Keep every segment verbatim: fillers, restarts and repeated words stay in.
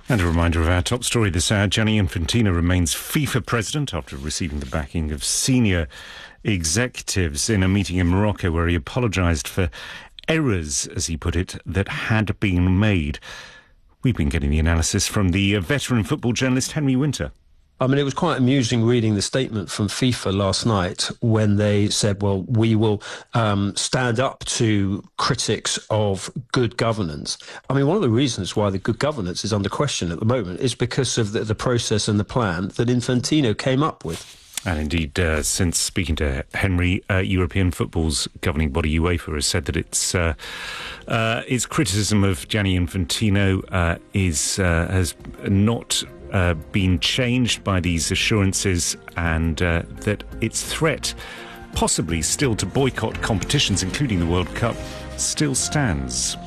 And a reminder of our top story this hour. Gianni Infantino remains FIFA president after receiving the backing of senior executives in a meeting in Morocco where he apologised for errors, as he put it, that had been made. We've been getting the analysis from the veteran football journalist Henry Winter. I mean, it was quite amusing reading the statement from FIFA last night when they said, well, we will um, stand up to critics of good governance. I mean, one of the reasons why the good governance is under question at the moment is because of the, the process and the plan that Infantino came up with. And indeed, uh, since speaking to Henry, uh, European football's governing body UEFA has said that it's uh, uh, its criticism of Gianni Infantino uh, is uh, has not uh, been changed by these assurances, and uh, that its threat, possibly still to boycott competitions, including the World Cup, still stands.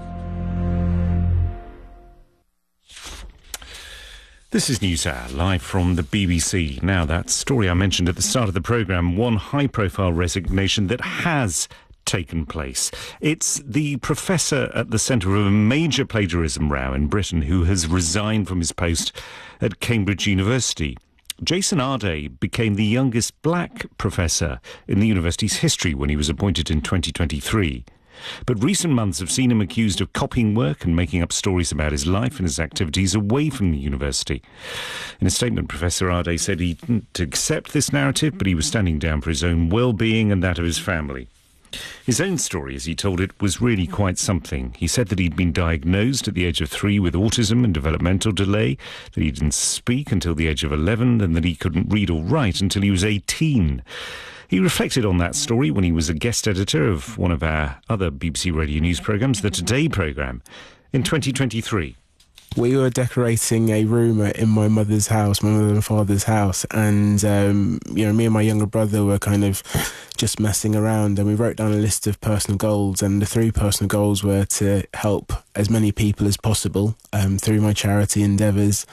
This is NewsHour, live from the B B C. Now, that story I mentioned at the start of the programme, one high-profile resignation that has taken place. It's the professor at the centre of a major plagiarism row in Britain who has resigned from his post at Cambridge University. Jason Arday became the youngest black professor in the university's history when he was appointed in twenty twenty-three. But recent months have seen him accused of copying work and making up stories about his life and his activities away from the university. In a statement, Professor Arday said he didn't accept this narrative, but he was standing down for his own well-being and that of his family. His own story, as he told it, was really quite something. He said that he'd been diagnosed at the age of three with autism and developmental delay, that he didn't speak until the age of eleven, and that he couldn't read or write until he was eighteen. He reflected on that story when he was a guest editor of one of our other B B C Radio News programmes, the Today programme, in twenty twenty-three. We were decorating a room in my mother's house, my mother and father's house, and um, you know, me and my younger brother were kind of just messing around, and we wrote down a list of personal goals, and the three personal goals were to help as many people as possible um, through my charity endeavours,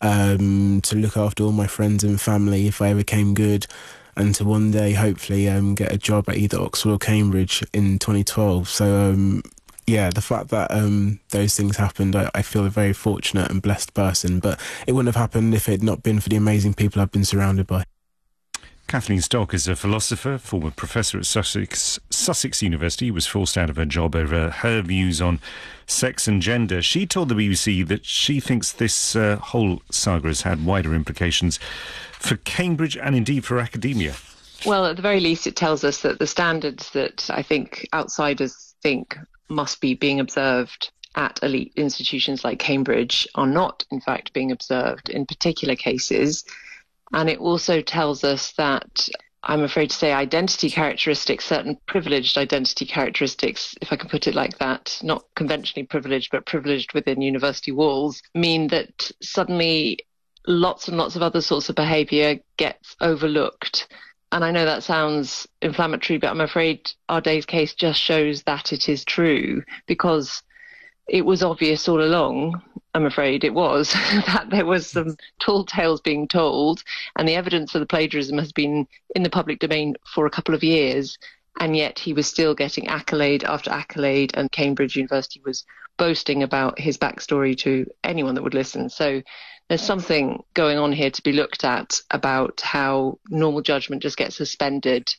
um, to look after all my friends and family if I ever came good, and to one day hopefully um, get a job at either Oxford or Cambridge in twenty twelve. So um, yeah, the fact that um, those things happened, I, I feel a very fortunate and blessed person, but it wouldn't have happened if it had not been for the amazing people I've been surrounded by. Kathleen Stock is a philosopher, former professor at Sussex, Sussex University, was forced out of her job over her views on sex and gender. She told the B B C that she thinks this uh, whole saga has had wider implications for Cambridge and indeed for academia. Well, at the very least, it tells us that the standards that I think outsiders think must be being observed at elite institutions like Cambridge are not, in fact, being observed in particular cases. And it also tells us that, I'm afraid to say, identity characteristics, certain privileged identity characteristics, if I can put it like that, not conventionally privileged, but privileged within university walls, mean that suddenly lots and lots of other sorts of behaviour gets overlooked. And I know that sounds inflammatory, but I'm afraid Arday's case just shows that it is true, because it was obvious all along, I'm afraid it was, that there was some tall tales being told, and the evidence for the plagiarism has been in the public domain for a couple of years, and yet he was still getting accolade after accolade, and Cambridge University was boasting about his backstory to anyone that would listen. So there's something going on here to be looked at about how normal judgment just gets suspended.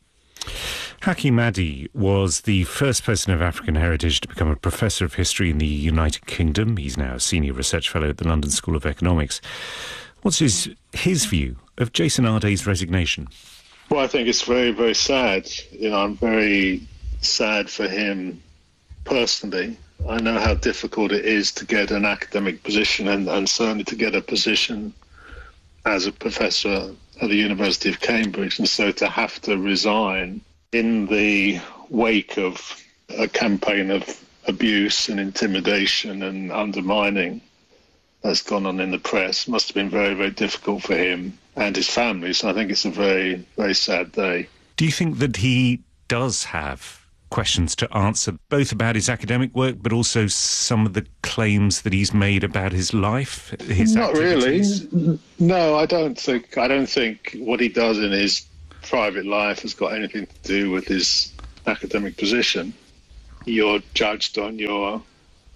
Haki Maddy was the first person of African heritage to become a professor of history in the United Kingdom. He's now a senior research fellow at the London School of Economics. What's his his view of Jason Arday's resignation? Well, I think it's very, very sad. You know, I'm very sad for him personally. I know how difficult it is to get an academic position, and, and certainly to get a position as a professor at the University of Cambridge, and so to have to resign in the wake of a campaign of abuse and intimidation and undermining that's gone on in the press must have been very, very difficult for him and his family. So I think it's a very, very sad day. Do you think that he does have questions to answer, both about his academic work, but also some of the claims that he's made about his life, his Not activities? really. No, I don't think. I don't think what he does in his private life has got anything to do with his academic position. You're judged on your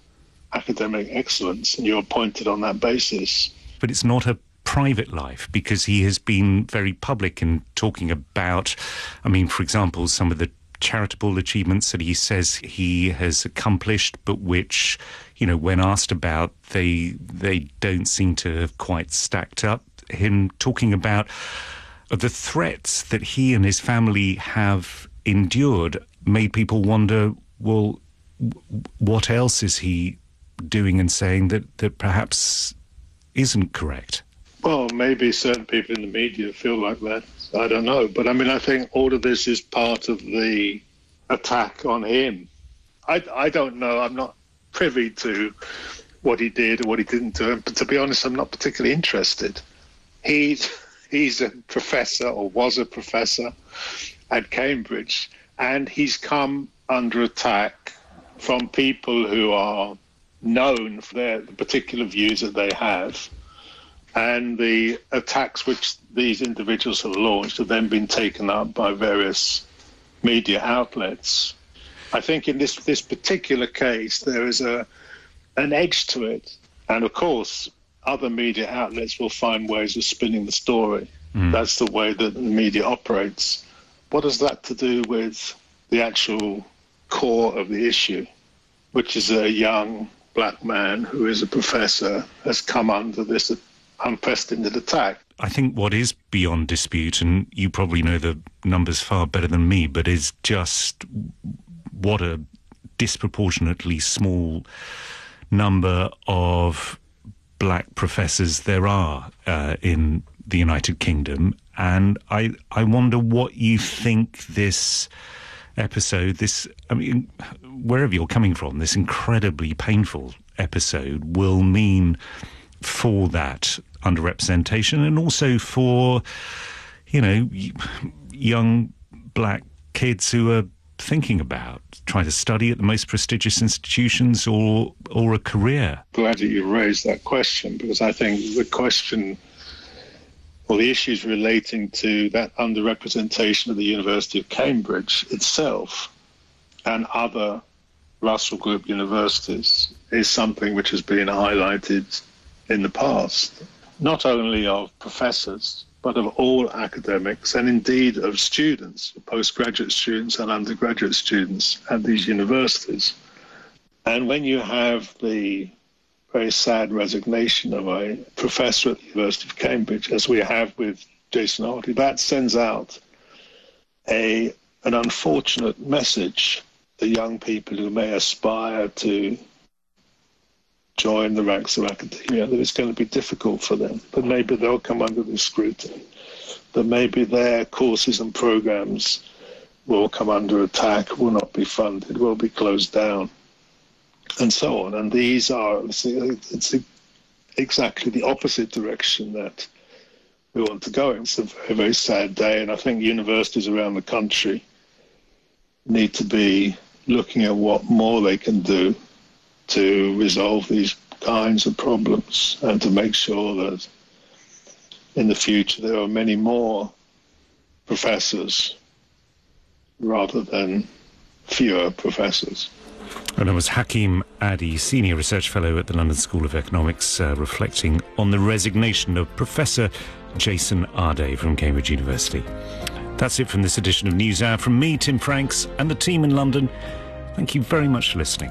academic excellence, and you're appointed on that basis. But it's not a private life, because he has been very public in talking about, I mean, for example, some of the charitable achievements that he says he has accomplished, but which, you know, when asked about, they they don't seem to have quite stacked up. Him talking about the threats that he and his family have endured made people wonder, well, what else is he doing and saying that, that perhaps isn't correct? Well, maybe certain people in the media feel like that. I don't know. But I mean, I think all of this is part of the attack on him. I, I don't know. I'm not privy to what he did or what he didn't do. But to be honest, I'm not particularly interested. He's, he's a professor, or was a professor at Cambridge, and he's come under attack from people who are known for their the particular views that they have. And the attacks which these individuals have launched have then been taken up by various media outlets. I think in this this particular case, there is a an edge to it. And of course, other media outlets will find ways of spinning the story. Mm. That's the way that the media operates. What has that to do with the actual core of the issue, which is a young black man who is a professor has come under this unprecedented attack? I think what is beyond dispute, and you probably know the numbers far better than me, but is just what a disproportionately small number of black professors there are uh, in the United Kingdom. And I, I wonder what you think this episode, this, I mean, wherever you're coming from, this incredibly painful episode will mean for that underrepresentation, and also for, you know, young black kids who are thinking about trying to study at the most prestigious institutions or or a career. Glad that you raised that question, because I think the question, or the issues relating to that underrepresentation of the University of Cambridge itself and other Russell Group universities is something which has been highlighted in the past, not only of professors, but of all academics, and indeed of students, postgraduate students and undergraduate students at these universities. And when you have the very sad resignation of a professor at the University of Cambridge, as we have with Jason Hartley, that sends out a an unfortunate message to young people who may aspire to join the ranks of academia, that it's going to be difficult for them, but maybe they'll come under the scrutiny, that maybe their courses and programs will come under attack, will not be funded, will be closed down, and so on. And these are, it's, it's exactly the opposite direction that we want to go in. It's a very, very sad day, and I think universities around the country need to be looking at what more they can do to resolve these kinds of problems, and to make sure that in the future there are many more professors rather than fewer professors. And that was Hakim Adi, Senior Research Fellow at the London School of Economics, uh, reflecting on the resignation of Professor Jason Ade from Cambridge University. That's it from this edition of NewsHour. From me, Tim Franks, and the team in London, thank you very much for listening.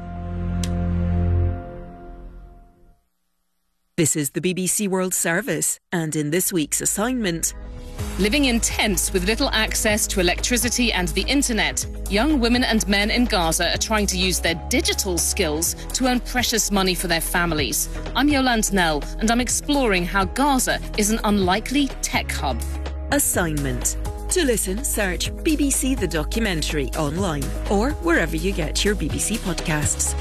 This is the B B C World Service, and in this week's assignment... Living in tents with little access to electricity and the internet, young women and men in Gaza are trying to use their digital skills to earn precious money for their families. I'm Yolande Nell, and I'm exploring how Gaza is an unlikely tech hub. Assignment. To listen, search B B C The Documentary online or wherever you get your B B C podcasts.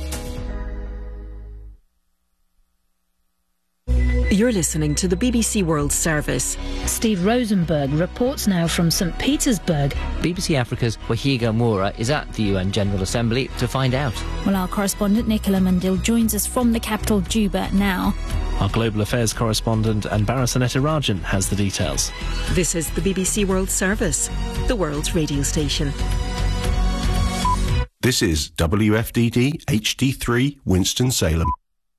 You're listening to the B B C World Service. Steve Rosenberg reports now from St Petersburg. B B C Africa's Wahiga Moura is at the U N General Assembly to find out. Well, our correspondent Nicola Mundil joins us from the capital, Juba, now. Our global affairs correspondent Anbara Sanetarajan has the details. This is the B B C World Service, the world's radio station. This is W F D D H D three Winston-Salem.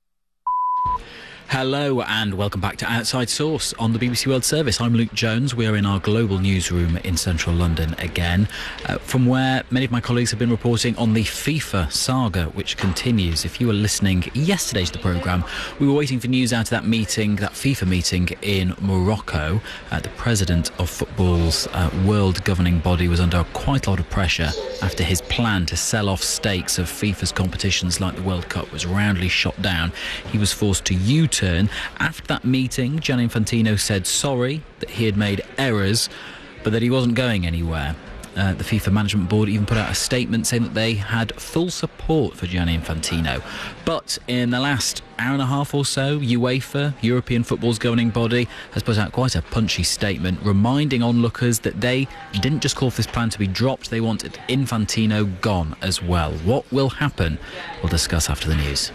Hello and welcome back to Outside Source on the B B C World Service. I'm Luke Jones. We are in our global newsroom in central London again, uh, from where many of my colleagues have been reporting on the FIFA saga, which continues. If you were listening yesterday to the programme, we were waiting for news out of that meeting, that FIFA meeting in Morocco. Uh, the president of football's uh, world governing body was under quite a lot of pressure after his plan to sell off stakes of FIFA's competitions like the World Cup was roundly shot down. He was forced to U-turn. After that meeting, Gianni Infantino said sorry, that he had made errors, but that he wasn't going anywhere. Uh, the FIFA Management Board even put out a statement saying that they had full support for Gianni Infantino. But in the last hour and a half or so, UEFA, European football's governing body, has put out quite a punchy statement reminding onlookers that they didn't just call for this plan to be dropped, they wanted Infantino gone as well. What will happen? We'll discuss after the news.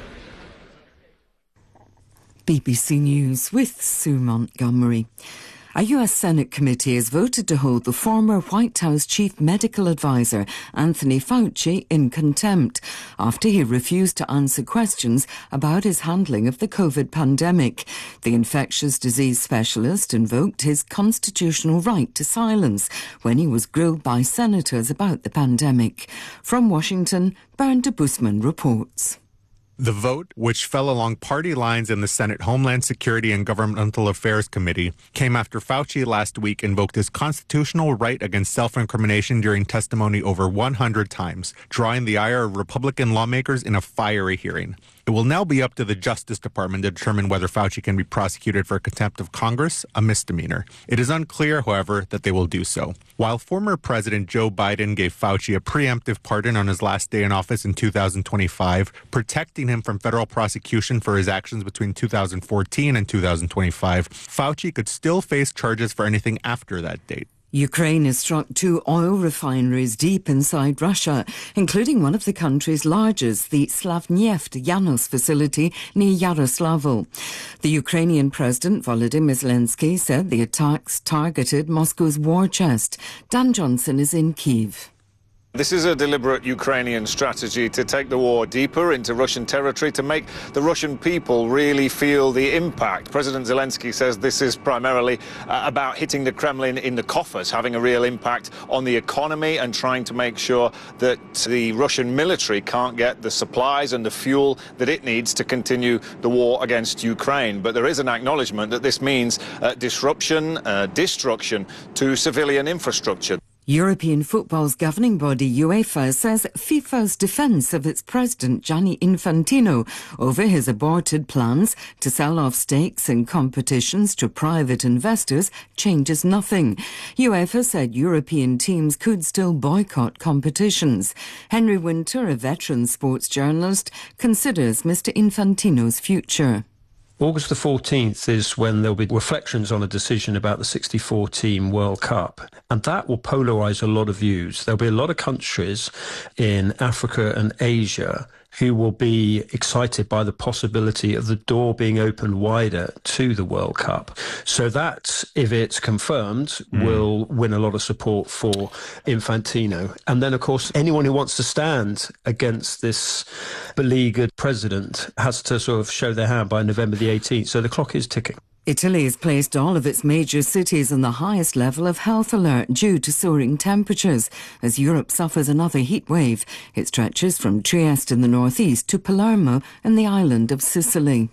B B C News with Sue Montgomery. A U S Senate committee has voted to hold the former White House chief medical advisor, Anthony Fauci, in contempt after he refused to answer questions about his handling of the COVID pandemic. The infectious disease specialist invoked his constitutional right to silence when he was grilled by senators about the pandemic. From Washington, Bernd de Busman reports. The vote, which fell along party lines in the Senate Homeland Security and Governmental Affairs Committee, came after Fauci last week invoked his constitutional right against self-incrimination during testimony over one hundred times, drawing the ire of Republican lawmakers in a fiery hearing. It will now be up to the Justice Department to determine whether Fauci can be prosecuted for contempt of Congress, a misdemeanor. It is unclear, however, that they will do so. While former President Joe Biden gave Fauci a preemptive pardon on his last day in office in two thousand twenty-five, protecting him from federal prosecution for his actions between two thousand fourteen and two thousand twenty-five, Fauci could still face charges for anything after that date. Ukraine has struck two oil refineries deep inside Russia, including one of the country's largest, the Slavneft Yanos facility near Yaroslavl. The Ukrainian President Volodymyr Zelensky said the attacks targeted Moscow's war chest. Dan Johnson is in Kyiv. This is a deliberate Ukrainian strategy to take the war deeper into Russian territory, to make the Russian people really feel the impact. President Zelensky says this is primarily uh, about hitting the Kremlin in the coffers, having a real impact on the economy and trying to make sure that the Russian military can't get the supplies and the fuel that it needs to continue the war against Ukraine. But there is an acknowledgement that this means uh, disruption, uh, destruction to civilian infrastructure. European football's governing body UEFA says FIFA's defence of its president Gianni Infantino over his aborted plans to sell off stakes in competitions to private investors changes nothing. UEFA said European teams could still boycott competitions. Henry Winter, a veteran sports journalist, considers Mister Infantino's future. August the fourteenth is when there'll be reflections on a decision about the sixty-four team World Cup, and that will polarise a lot of views. There'll be a lot of countries in Africa and Asia who will be excited by the possibility of the door being opened wider to the World Cup. So that, if it's confirmed, mm. will win a lot of support for Infantino. And then, of course, anyone who wants to stand against this beleaguered president has to sort of show their hand by November the eighteenth. So the clock is ticking. Italy has placed all of its major cities on the highest level of health alert due to soaring temperatures as Europe suffers another heat wave. It stretches from Trieste in the northeast to Palermo in the island of Sicily.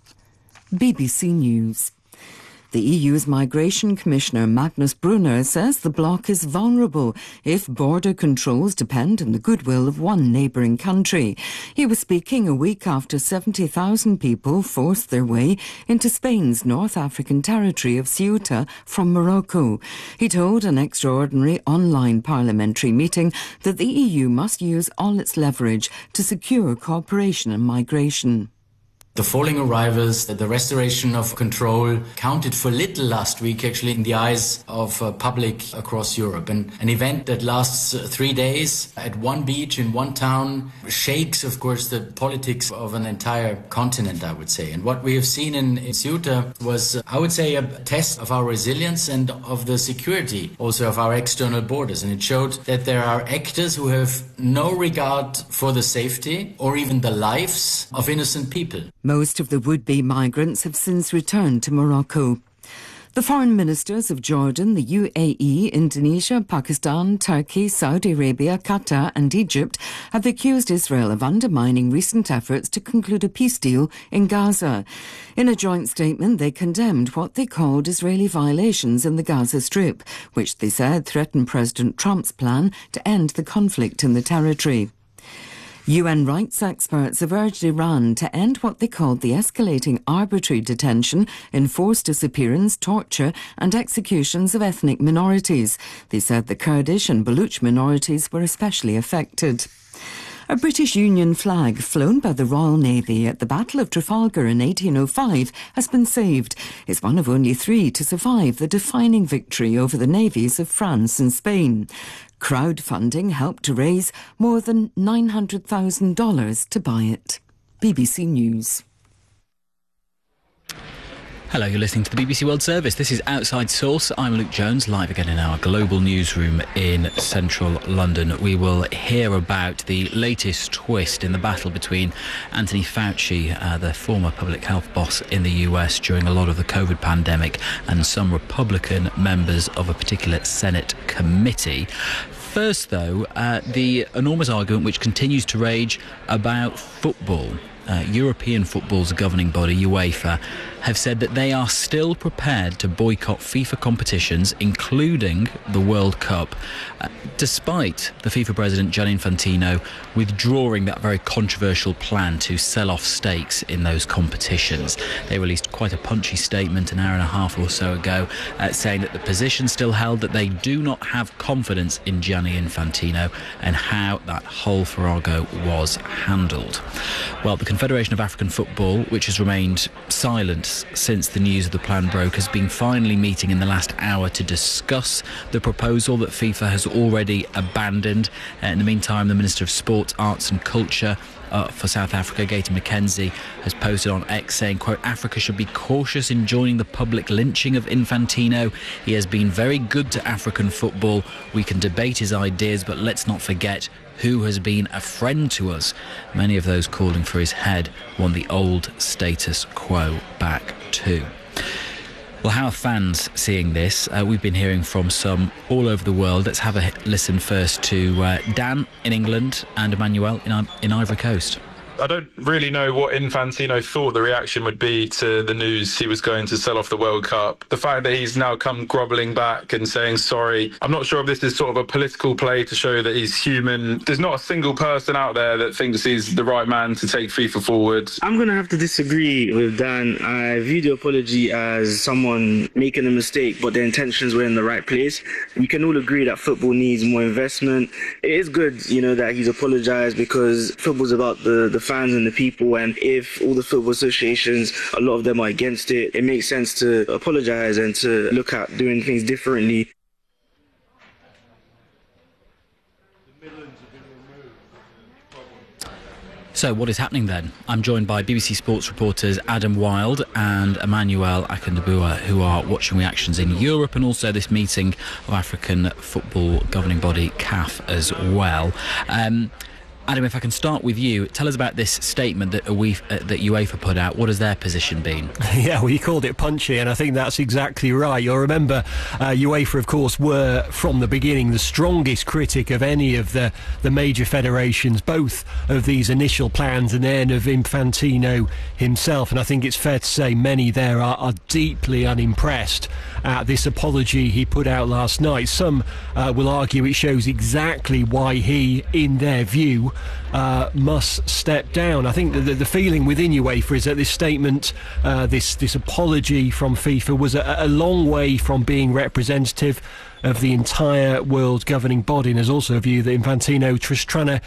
B B C News. The E U's Migration Commissioner Magnus Brunner says the bloc is vulnerable if border controls depend on the goodwill of one neighbouring country. He was speaking a week after seventy thousand people forced their way into Spain's North African territory of Ceuta from Morocco. He told an extraordinary online parliamentary meeting that the E U must use all its leverage to secure cooperation on migration. The falling arrivals, the restoration of control counted for little last week, actually, in the eyes of uh, public across Europe. And an event that lasts uh, three days at one beach in one town shakes, of course, the politics of an entire continent, I would say. And what we have seen in, in Ceuta was, uh, I would say, a test of our resilience and of the security, also of our external borders. And it showed that there are actors who have no regard for the safety or even the lives of innocent people. Most of the would-be migrants have since returned to Morocco. The foreign ministers of Jordan, the U A E, Indonesia, Pakistan, Turkey, Saudi Arabia, Qatar and Egypt have accused Israel of undermining recent efforts to conclude a peace deal in Gaza. In a joint statement, they condemned what they called Israeli violations in the Gaza Strip, which they said threatened President Trump's plan to end the conflict in the territory. U N rights experts have urged Iran to end what they called the escalating arbitrary detention, enforced disappearance, torture and executions of ethnic minorities. They said the Kurdish and Baluch minorities were especially affected. A British Union flag flown by the Royal Navy at the Battle of Trafalgar in eighteen oh five has been saved. It's one of only three to survive the defining victory over the navies of France and Spain. Crowdfunding helped to raise more than nine hundred thousand dollars to buy it. B B C News. Hello, you're listening to the B B C World Service. This is Outside Source. I'm Luke Jones, live again in our global newsroom in central London. We will hear about the latest twist in the battle between Anthony Fauci, uh, the former public health boss in the U S during a lot of the COVID pandemic, and some Republican members of a particular Senate committee. First, though, uh, the enormous argument which continues to rage about football. Uh, European football's governing body, UEFA, have said that they are still prepared to boycott FIFA competitions, including the World Cup, uh, despite the FIFA president, Gianni Infantino, withdrawing that very controversial plan to sell off stakes in those competitions. They released quite a punchy statement an hour and a half or so ago, uh, saying that the position still held that they do not have confidence in Gianni Infantino and how that whole farrago was handled. Well, the Confederation of African Football, which has remained silent since the news of the plan broke, has been finally meeting in the last hour to discuss the proposal that FIFA has already abandoned. Uh, in the meantime, the Minister of Sport, Arts and Culture uh, for South Africa, Gayton McKenzie, has posted on X saying, quote, Africa should be cautious in joining the public lynching of Infantino. He has been very good to African football. We can debate his ideas, but let's not forget who has been a friend to us. Many of those calling for his head want the old status quo back too. Well, how are fans seeing this? Uh, we've been hearing from some all over the world. Let's have a listen first to uh, Dan in England and Emmanuel in, in Ivory Coast. I don't really know what Infantino thought the reaction would be to the news he was going to sell off the World Cup. The fact that he's now come grovelling back and saying sorry, I'm not sure if this is sort of a political play to show that he's human. There's not a single person out there that thinks he's the right man to take FIFA forward. I'm going to have to disagree with Dan. I view the apology as someone making a mistake, but their intentions were in the right place. We can all agree that football needs more investment. It is good, you know, that he's apologised, because football's about the, the fans and the people, and if all the football associations, a lot of them are against it, it makes sense to apologise and to look at doing things differently. So what is happening then? I'm joined by B B C Sports reporters Adam Wilde and Emmanuel Akindabua, who are watching reactions in Europe and also this meeting of African football governing body C A F as well. Um, Adam, if I can start with you, tell us about this statement that UEFA, uh, that UEFA put out. What has their position been? Yeah, well, you called it punchy, and I think that's exactly right. You'll remember uh, UEFA, of course, were from the beginning the strongest critic of any of the, the major federations, both of these initial plans and then of Infantino himself. And I think it's fair to say many there are, are deeply unimpressed at this apology he put out last night. Some uh, will argue it shows exactly why he, in their view, Uh, must step down. I think the, the, the feeling within UEFA is that this statement, uh, this this apology from FIFA was a, a long way from being representative of the entire world governing body, and there's also a view that Infantino was trying to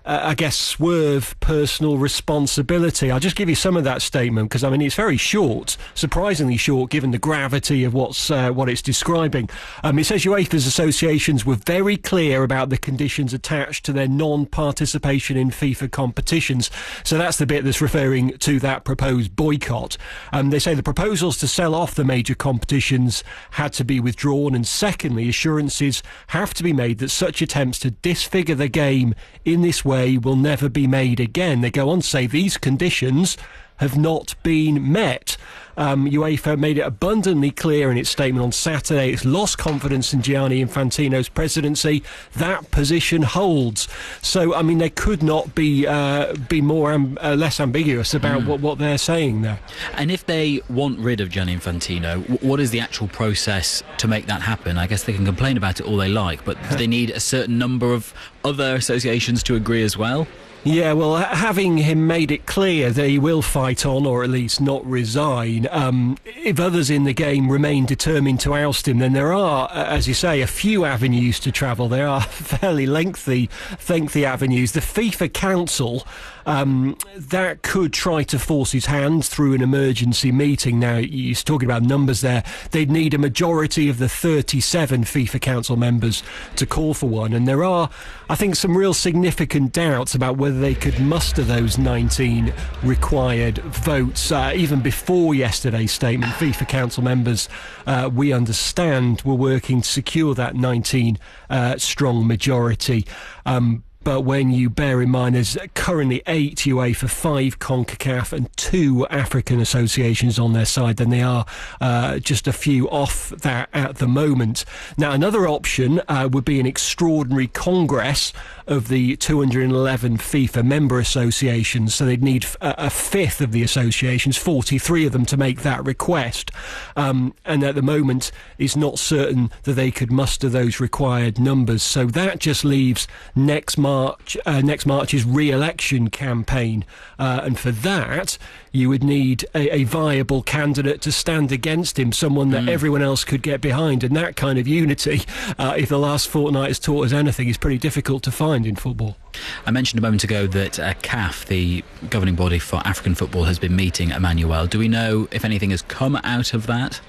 uh, I guess, swerve personal responsibility. I'll just give you some of that statement because, I mean, it's very short, surprisingly short, given the gravity of what's uh, what it's describing. Um, it says UEFA's associations were very clear about the conditions attached to their non-participation in FIFA competitions. So that's the bit that's referring to that proposed boycott. Um, they say the proposals to sell off the major competitions had to be withdrawn, and secondly, assurances have to be made that such attempts to disfigure the game in this way will never be made again. They go on to say these conditions have not been met. Um, UEFA made it abundantly clear in its statement on Saturday it's lost confidence in Gianni Infantino's presidency. That position holds. So, I mean, they could not be uh, be more um, uh, less ambiguous about mm. what, what they're saying there. And if they want rid of Gianni Infantino, w- what is the actual process to make that happen? I guess they can complain about it all they like, but do they need a certain number of other associations to agree as well? Yeah, well, having him made it clear that he will fight on, or at least not resign, um, if others in the game remain determined to oust him, then there are, as you say, a few avenues to travel. There are fairly lengthy, lengthy avenues. The FIFA Council, um, that could try to force his hand through an emergency meeting. Now, you're talking about numbers there. They'd need a majority of the thirty-seven FIFA Council members to call for one. And there are, I think, some real significant doubts about whether they could muster those nineteen required votes. Uh, even before yesterday's statement, FIFA Council members, uh, we understand, were working to secure that nineteen uh, strong majority. Um, But when you bear in mind there's currently eight UEFA, five CONCACAF and two African associations on their side, then they are uh, just a few off that at the moment. Now, another option uh, would be an extraordinary congress of the two hundred eleven FIFA member associations. So they'd need a, a fifth of the associations, forty-three of them, to make that request. Um, and at the moment, it's not certain that they could muster those required numbers. So that just leaves next March, uh, next March's re-election campaign. Uh, and for that, you would need a, a viable candidate to stand against him, someone that mm. everyone else could get behind. And that kind of unity, uh, if the last fortnight has taught us anything, is pretty difficult to find in football. I mentioned a moment ago that uh, C A F, the governing body for African football, has been meeting Emmanuel. Do we know if anything has come out of that?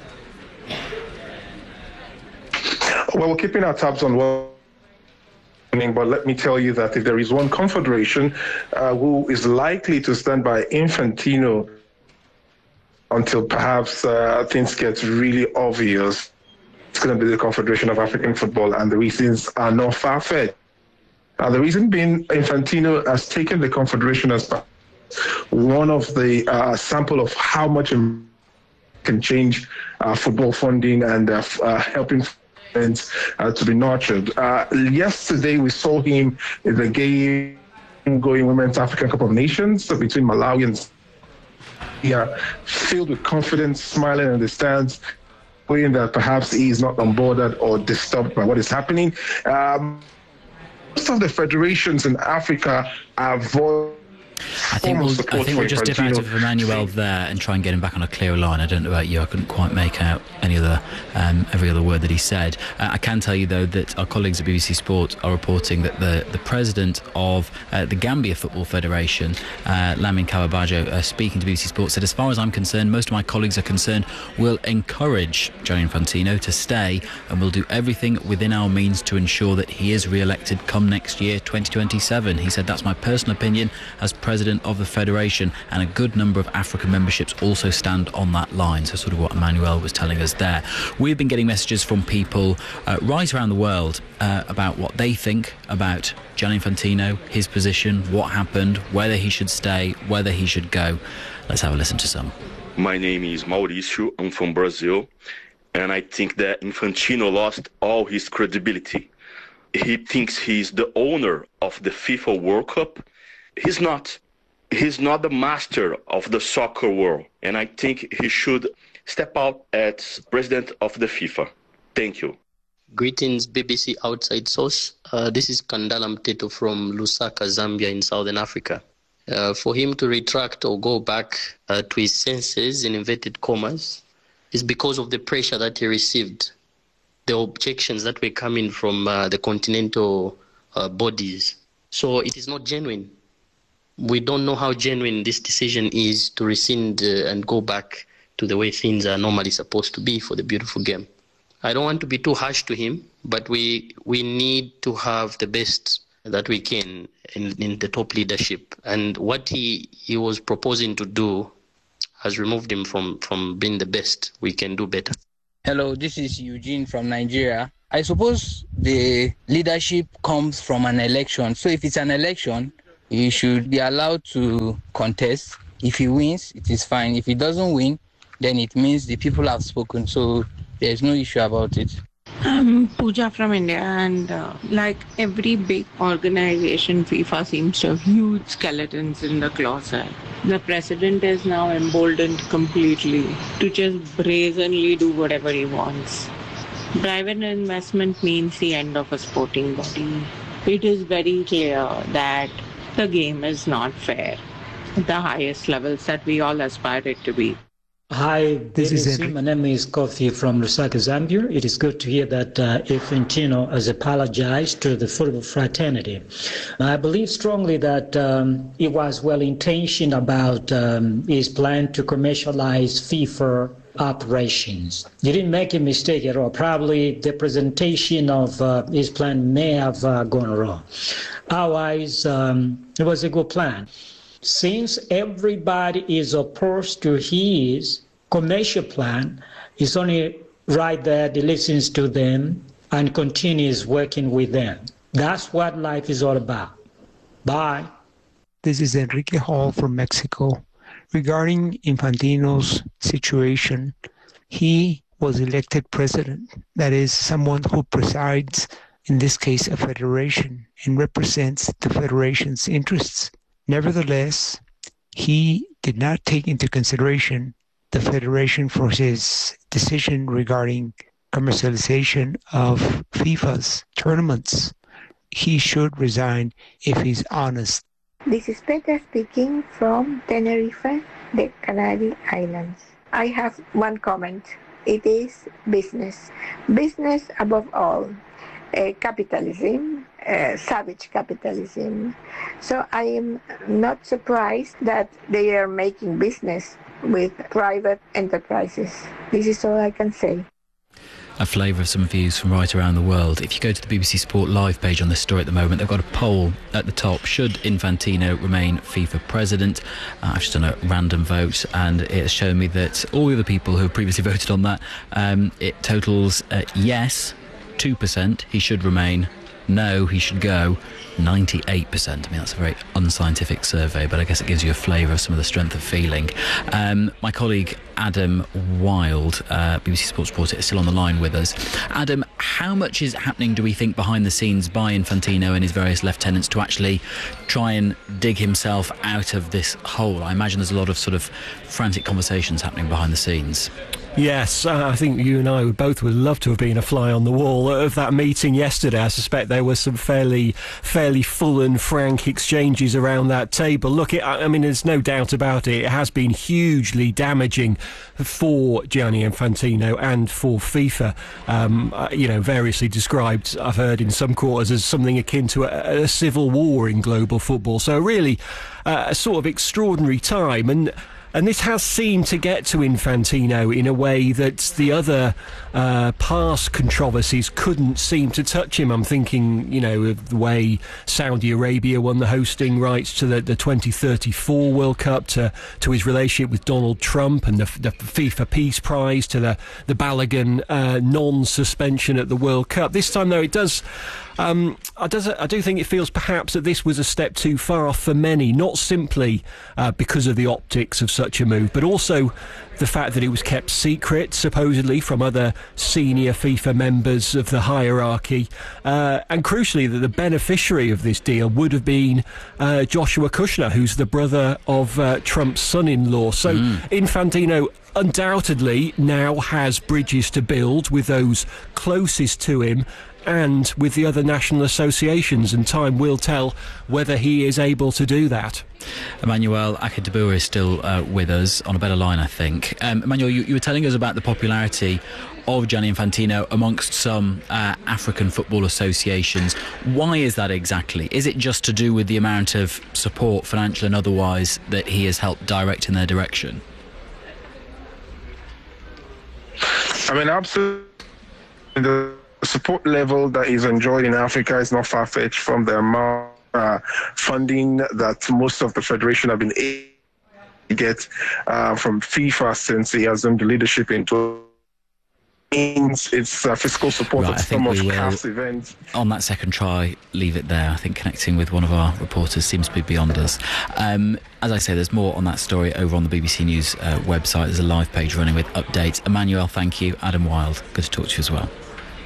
Well, we're keeping our tabs on what. But let me tell you that if there is one confederation uh, who is likely to stand by Infantino until perhaps uh, things get really obvious, it's going to be the Confederation of African Football, and the reasons are not far-fetched. Uh, the reason being, Infantino has taken the Confederation as one of the uh, sample of how much it can change uh, football funding and uh, uh, helping Uh, to be nurtured. Uh, yesterday, we saw him in the game going Women's African Cup of Nations so between Malawi and yeah, filled with confidence, smiling in the stands, knowing that perhaps he is not unbothered or disturbed by what is happening. Um, most of the federations in Africa are voicing. I think we'll, I think we'll just dip out of Emmanuel there and try and get him back on a clearer line. I don't know about you, I couldn't quite make out any other, um, every other word that he said. Uh, I can tell you, though, that our colleagues at B B C Sport are reporting that the, the president of uh, the Gambia Football Federation, uh, Lamin Kawabajo, uh, speaking to B B C Sport, said, as far as I'm concerned, most of my colleagues are concerned, we'll encourage Gianni Infantino to stay and we'll do everything within our means to ensure that he is re-elected come next year, twenty twenty-seven. He said, that's my personal opinion as president of the federation, and a good number of African memberships also stand on that line. So sort of what Emmanuel was telling us there. We've been getting messages from people uh, right around the world uh, about what they think about Gianni Infantino, his position, what happened, whether he should stay, whether he should go. Let's have a listen to some. My name is Mauricio. I'm from Brazil, and I think that Infantino lost all his credibility. He thinks he's the owner of the FIFA World Cup. He's not. He's not the master of the soccer world, and I think he should step out as president of the FIFA. Thank you. Greetings, B B C Outside Source. Uh, this is Kandala Mteto from Lusaka, Zambia in Southern Africa. Uh, for him to retract or go back uh, to his senses, in inverted commas, is because of the pressure that he received, the objections that were coming from uh, the continental uh, bodies. So it is not genuine. We don't know how genuine this decision is to rescind uh, and go back to the way things are normally supposed to be for the beautiful game. I don't want to be too harsh to him, but we we need to have the best that we can in, in the top leadership. And what he, he was proposing to do has removed him from, from being the best. We can do better. Hello, this is Eugene from Nigeria. I suppose the leadership comes from an election. So if it's an election, he should be allowed to contest. If he wins, it is fine. If he doesn't win, then it means the people have spoken. So there's no issue about it. I'm Pooja from India, and uh, like every big organization, FIFA seems to have huge skeletons in the closet. The president is now emboldened completely to just brazenly do whatever he wants. Private investment means the end of a sporting body. It is very clear that the game is not fair at the highest levels that we all aspire it to be. Hi, this is Henry. My name is Kofi from Lusaka, Zambia. It is good to hear that uh, Infantino has apologized to the football fraternity. I believe strongly that um, he was well-intentioned about um, his plan to commercialize FIFA operations. He didn't make a mistake at all. Probably the presentation of uh, his plan may have uh, gone wrong. Otherwise, um, it was a good plan. Since everybody is opposed to his commercial plan, it's only right that he listens to them and continues working with them. That's what life is all about. Bye. This is Enrique Hall from Mexico. Regarding Infantino's situation, he was elected president. That is, someone who presides, in this case, a federation, and represents the federation's interests. Nevertheless, he did not take into consideration the federation for his decision regarding commercialization of FIFA's tournaments. He should resign if he's honest. This is Petra speaking from Tenerife, the Canary Islands. I have one comment. It is business. Business above all. Uh, capitalism, uh, savage capitalism. So I am not surprised that they are making business with private enterprises. This is all I can say. A flavour of some views from right around the world. If you go to the B B C Sport Live page on this story at the moment, they've got a poll at the top. Should Infantino remain FIFA president? Uh, I've just done a random vote, and it has shown me that all the other people who have previously voted on that, um, it totals uh, yes, two percent, he should remain. No, he should go. ninety-eight percent. I mean, that's a very unscientific survey, but I guess it gives you a flavour of some of the strength of feeling. Um, my colleague Adam Wild, uh, B B C Sports reporter, is still on the line with us. Adam, how much is happening, do we think, behind the scenes by Infantino and his various lieutenants to actually try and dig himself out of this hole? I imagine there's a lot of sort of frantic conversations happening behind the scenes. Yes, uh, I think you and I would both would love to have been a fly on the wall of that meeting yesterday. I suspect there were some fairly fairly full and frank exchanges around that table. Look, it, I mean, there's no doubt about it. It has been hugely damaging for Gianni Infantino and for FIFA. Um, uh, you know, variously described, I've heard in some quarters, as something akin to a, a civil war in global football. So really uh, a sort of extraordinary time. And And this has seemed to get to Infantino in a way that the other uh, past controversies couldn't seem to touch him. I'm thinking, you know, of the way Saudi Arabia won the hosting rights to the, the twenty thirty-four World Cup, to, to his relationship with Donald Trump and the, the FIFA Peace Prize, to the, the Balogun uh, non-suspension at the World Cup. This time, though, it does... Um, I, does, I do think it feels perhaps that this was a step too far for many, not simply uh, because of the optics of such a move, but also the fact that it was kept secret, supposedly, from other senior FIFA members of the hierarchy, uh, and crucially that the beneficiary of this deal would have been uh, Joshua Kushner, who's the brother of uh, Trump's son-in-law. So mm. Infantino undoubtedly now has bridges to build with those closest to him. and with the other national associations, and time will tell whether he is able to do that. Emmanuel Akindabua is still uh, with us on a better line, I think. Um, Emmanuel, you, you were telling us about the popularity of Gianni Infantino amongst some uh, African football associations. Why is that exactly? Is it just to do with the amount of support, financial and otherwise, that he has helped direct in their direction? I mean, absolutely. The support level that is enjoyed in Africa is not far-fetched from the amount of uh, funding that most of the federation have been able to get uh, from FIFA since he assumed the leadership in It's uh, fiscal support right, of some of C A F's events. On that second try, leave it there. I think connecting with one of our reporters seems to be beyond us. Um, as I say, there's more on that story over on the B B C News uh, website. There's a live page running with updates. Emmanuel, thank you. Adam Wild, good to talk to you as well.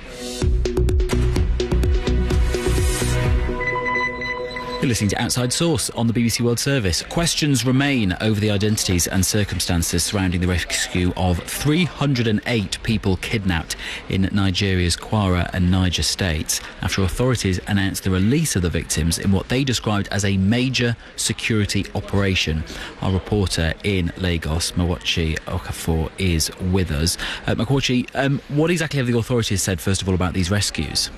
You're listening to Outside Source on the B B C World Service. Questions remain over the identities and circumstances surrounding the rescue of three hundred eight people kidnapped in Nigeria's Kwara and Niger states after authorities announced the release of the victims in what they described as a major security operation. Our reporter in Lagos, Mawachi Okafor, is with us. Uh, Mawachi, um, what exactly have the authorities said, first of all, about these rescues?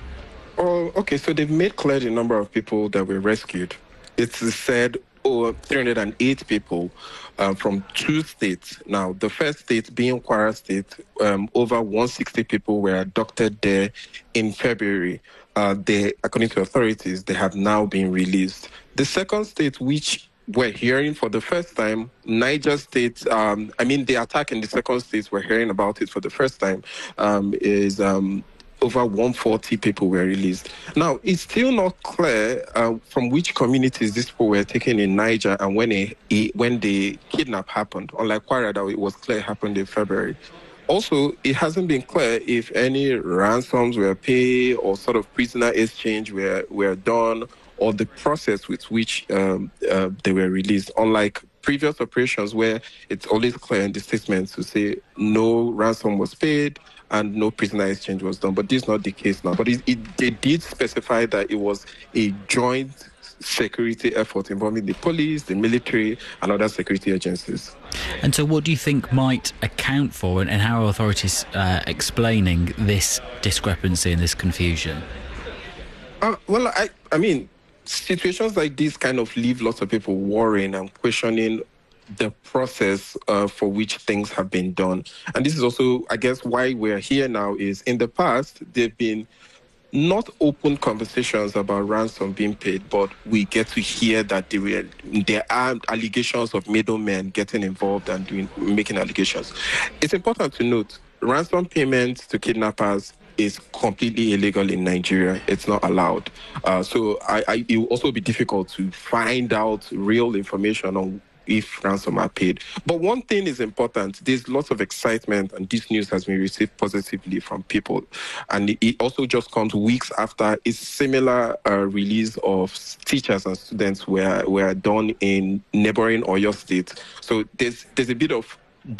Oh, okay, so they've made clear the number of people that were rescued. It's said oh, three hundred eight people uh, from two states. Now, the first state being Kwara State, um, over one hundred sixty people were abducted there in February. Uh, they, according to authorities, they have now been released. The second state, which we're hearing for the first time, Niger State, um, I mean, the attack in the second state, we're hearing about it for the first time, um, is... Um, over one hundred forty people were released. Now, it's still not clear uh, from which communities these people were taken in Niger and when a, a, when the kidnap happened. Unlike Kwara, that it was clear happened in February. Also, it hasn't been clear if any ransoms were paid or sort of prisoner exchange were, were done, or the process with which um, uh, they were released. Unlike previous operations where it's always clear in the statements to say no ransom was paid and no prisoner exchange was done. But this is not the case now. But it, it, they did specify that it was a joint security effort involving the police, the military, and other security agencies. And so what do you think might account for, and, and how are authorities uh, explaining this discrepancy and this confusion? Uh, well, I, I mean, situations like this kind of leave lots of people worrying and questioning the process uh, for which things have been done. And this is also, I guess, why we're here now is in the past, there've been not open conversations about ransom being paid, but we get to hear that there, were, there are allegations of middlemen getting involved and doing, making allegations. It's important to note, ransom payments to kidnappers is completely illegal in Nigeria. It's not allowed. Uh, so I, I, it will also be difficult to find out real information on if ransom are paid. But one thing is important. There's lots of excitement, and this news has been received positively from people. And it also just comes weeks after a similar uh, release of teachers and students were, were done in neighboring Oyo State. So there's there's a bit of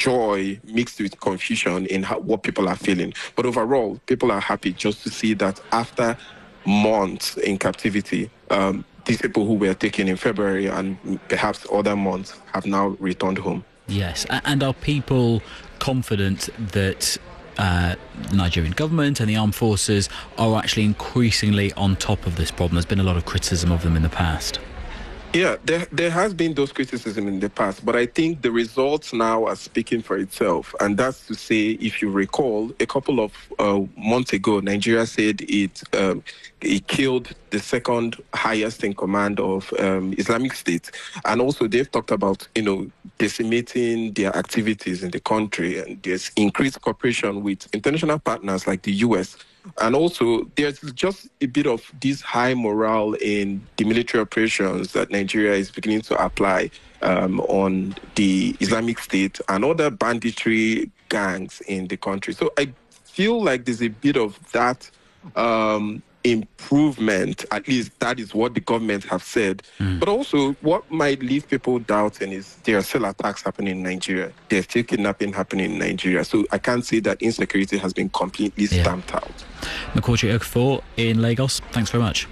joy mixed with confusion in how, what people are feeling. But overall, people are happy just to see that after months in captivity, um, these people who were taken in February and perhaps other months have now returned home. Yes, and are people confident that uh, the Nigerian government and the armed forces are actually increasingly on top of this problem? There's been a lot of criticism of them in the past. Yeah, there there has been those criticism in the past, but I think the results now are speaking for itself. And that's to say, if you recall, a couple of uh, months ago, Nigeria said it um, it killed the second highest in command of um, Islamic State. And also they've talked about, you know, decimating their activities in the country, and there's increased cooperation with international partners like the U S. And also, there's just a bit of this high morale in the military operations that Nigeria is beginning to apply um, on the Islamic State and other banditry gangs in the country. So I feel like there's a bit of that um, improvement. At least that is what the government have said. Mm. But also, what might leave people doubting is there are still attacks happening in Nigeria. There's still kidnapping happening in Nigeria. So I can't say that insecurity has been completely yeah. stamped out. Makochi Okafor in Lagos, thanks very much.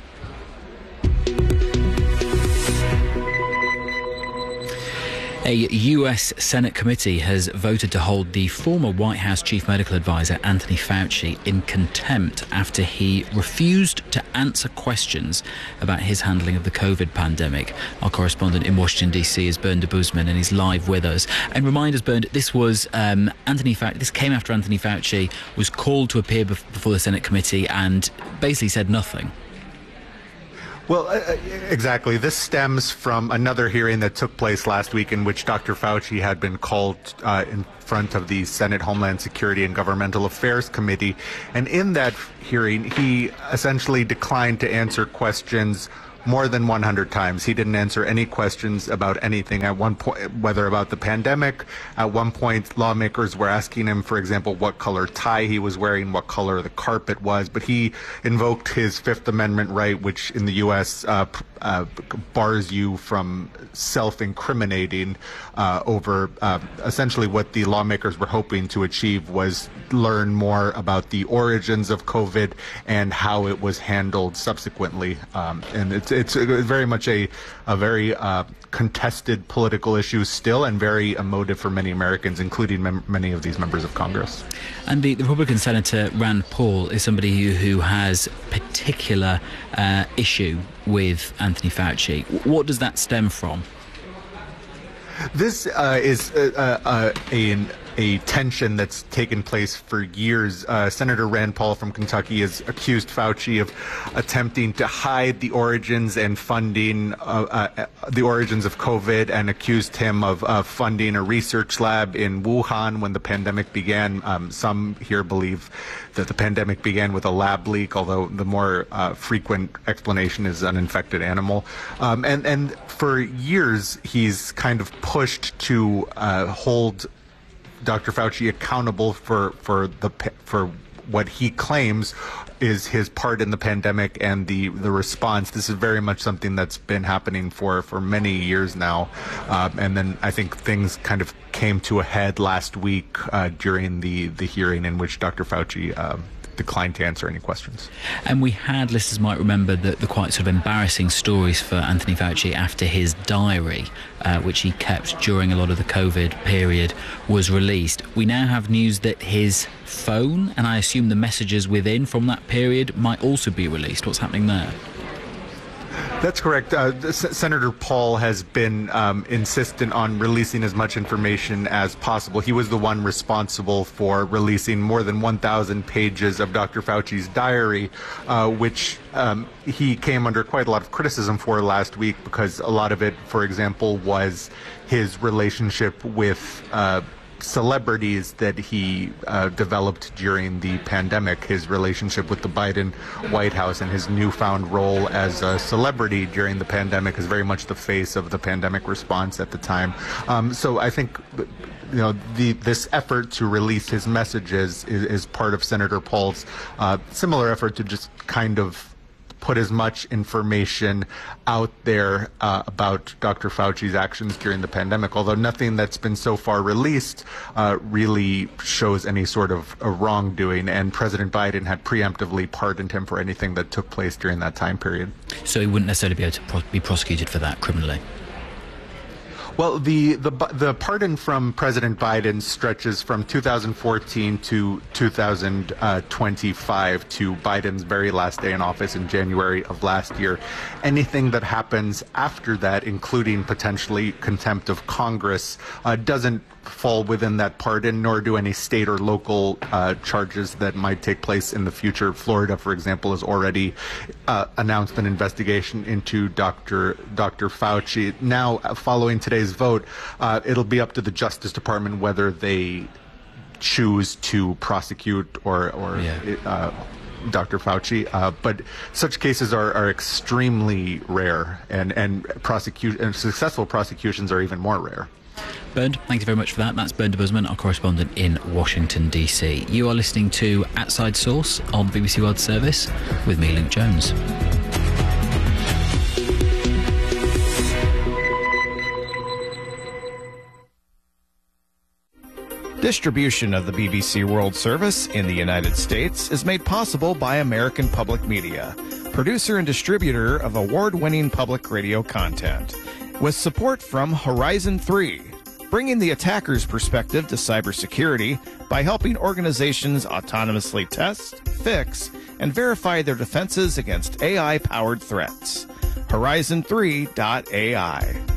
A U S Senate committee has voted to hold the former White House Chief Medical Advisor Anthony Fauci in contempt after he refused to answer questions about his handling of the COVID pandemic. Our correspondent in Washington, D C is Bernd Debusman, and he's live with us. And remind us, Bernd, this was um, Anthony Fauci, this came after Anthony Fauci was called to appear before the Senate committee and basically said nothing. Well, uh, exactly. This stems from another hearing that took place last week in which Doctor Fauci had been called uh, in front of the Senate Homeland Security and Governmental Affairs Committee. And in that hearing, he essentially declined to answer questions more than one hundred times. He didn't answer any questions about anything. At one point, whether about the pandemic, at one point lawmakers were asking him, for example, what color tie he was wearing, what color the carpet was, but he invoked his Fifth Amendment right, which in the U S uh, uh, bars you from self-incriminating uh, over uh, essentially what the lawmakers were hoping to achieve was learn more about the origins of COVID and how it was handled subsequently. Um, and it's It's very much a, a very uh, contested political issue still, and very emotive for many Americans, including mem- many of these members of Congress. And the, the Republican Senator Rand Paul is somebody who, who has particular uh, issue with Anthony Fauci. What does that stem from? This uh, is uh, uh, a, a tension that's taken place for years. Uh, Senator Rand Paul from Kentucky has accused Fauci of attempting to hide the origins and funding, uh, uh, the origins of COVID, and accused him of uh, funding a research lab in Wuhan when the pandemic began. Um, some here believe that the pandemic began with a lab leak, although the more uh, frequent explanation is an infected animal. Um, and, and for years, he's kind of pushed to uh, hold Doctor Fauci accountable for, for the for what he claims is his part in the pandemic and the, the response. This is very much something that's been happening for, for many years now. Um, and then I think things kind of came to a head last week uh, during the, the hearing in which Doctor Fauci uh, declined to answer any questions. And we had, listeners might remember, the, the quite sort of embarrassing stories for Anthony Fauci after his diary, uh, which he kept during a lot of the COVID period, was released. We now have news that his phone, and I assume the messages within from that period, might also be released. What's happening there? That's correct. Uh, S- Senator Paul has been um, insistent on releasing as much information as possible. He was the one responsible for releasing more than one thousand pages of Doctor Fauci's diary, uh, which um, he came under quite a lot of criticism for last week because a lot of it, for example, was his relationship with uh, celebrities that he uh, developed during the pandemic, his relationship with the Biden White House, and his newfound role as a celebrity during the pandemic is very much the face of the pandemic response at the time. Um, so I think, you know, the this effort to release his messages is, is part of Senator Paul's uh, similar effort to just kind of put as much information out there uh, about Doctor Fauci's actions during the pandemic, although nothing that's been so far released uh, really shows any sort of a wrongdoing, and President Biden had preemptively pardoned him for anything that took place during that time period. So he wouldn't necessarily be able to pro- be prosecuted for that criminally? Well, the, the the pardon from President Biden stretches from two thousand fourteen to two thousand twenty-five, to Biden's very last day in office in January of last year. Anything that happens after that, including potentially contempt of Congress, uh, doesn't fall within that pardon, nor do any state or local uh, charges that might take place in the future. Florida, for example, has already uh, announced an investigation into Doctor Doctor Fauci. Now, following today's vote, uh, it'll be up to the Justice Department whether they choose to prosecute or, or yeah. uh, Doctor Fauci, uh, but such cases are, are extremely rare, and and prosecute and successful prosecutions are even more rare. Bernd, thank you very much for that. That's Bernd de Busman, our correspondent in Washington, D C. You are listening to Outside Source on B B C World Service with me, Luke Jones. Distribution of the B B C World Service in the United States is made possible by American Public Media, producer and distributor of award-winning public radio content, with support from Horizon three, bringing the attacker's perspective to cybersecurity by helping organizations autonomously test, fix, and verify their defenses against A I-powered threats. Horizon three dot A I.